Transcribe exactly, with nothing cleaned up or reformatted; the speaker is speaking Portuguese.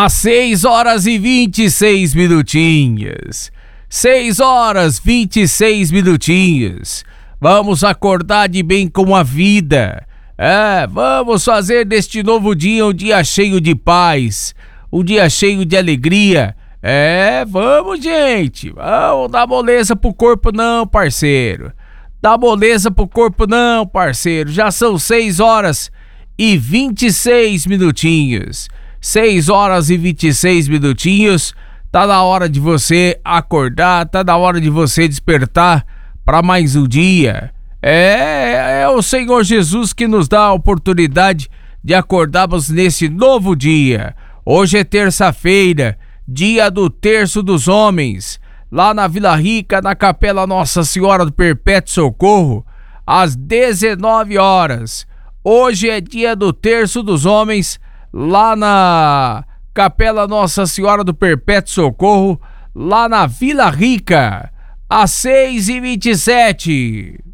Às seis horas e vinte e seis minutinhos. Seis horas e vinte e seis minutinhos. Vamos acordar de bem com a vida. É, vamos fazer deste novo dia um dia cheio de paz, um dia cheio de alegria. É, vamos, gente. Vamos dar moleza pro corpo não, parceiro. Dá moleza pro corpo não, parceiro. Já são seis horas e vinte e seis minutinhos. seis horas e vinte e seis minutinhos. Tá na hora de você acordar, tá na hora de você despertar para mais um dia. É, é o Senhor Jesus que nos dá a oportunidade de acordarmos nesse novo dia. Hoje é terça-feira, dia do Terço dos Homens, lá na Vila Rica, na Capela Nossa Senhora do Perpétuo Socorro, às dezenove horas. Hoje é dia do Terço dos Homens, lá na Capela Nossa Senhora do Perpétuo Socorro, lá na Vila Rica, às seis e vinte e sete.